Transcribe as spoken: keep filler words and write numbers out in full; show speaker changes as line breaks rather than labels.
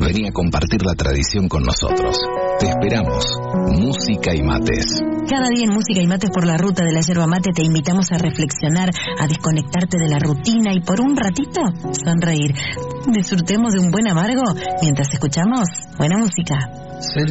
Vení a compartir la tradición con nosotros. Te esperamos. Música y mates.
Cada día en Música y Mates por la Ruta de la Yerba Mate te invitamos a reflexionar, a desconectarte de la rutina y por un ratito sonreír. Disfrutemos de un buen amargo mientras escuchamos buena música.